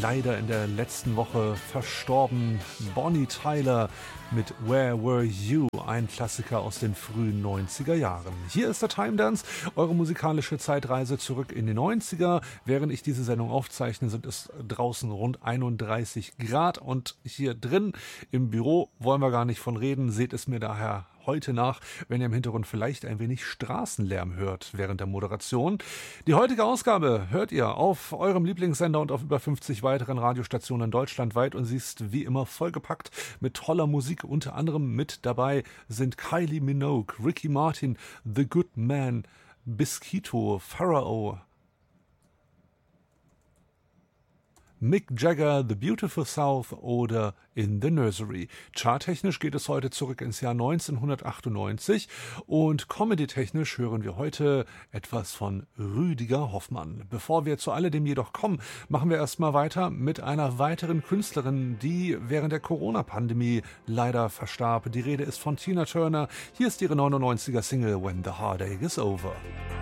leider in der letzten Woche verstorben. Bonnie Tyler mit Where Were You, ein Klassiker aus den frühen 90er Jahren. Hier ist der Time Dance, eure musikalische Zeitreise zurück in die 90er. Während ich diese Sendung aufzeichne, sind es draußen rund 31 Grad und hier drin im Büro wollen wir gar nicht von reden. Seht es mir daher heute nach, wenn ihr im Hintergrund vielleicht ein wenig Straßenlärm hört während der Moderation. Die heutige Ausgabe hört ihr auf eurem Lieblingssender und auf über 50 weiteren Radiostationen deutschlandweit und sie ist wie immer vollgepackt mit toller Musik. Unter anderem mit dabei sind Kylie Minogue, Ricky Martin, The Good Man, Bisquito, Pharao, Mick Jagger, The Beautiful South oder In the Nursery. Charttechnisch geht es heute zurück ins Jahr 1998 und comedy-technisch hören wir heute etwas von Rüdiger Hoffmann. Bevor wir zu alledem jedoch kommen, machen wir erstmal weiter mit einer weiteren Künstlerin, die während der Corona-Pandemie leider verstarb. Die Rede ist von Tina Turner. Hier ist ihre 99er Single When the Heartache is Over.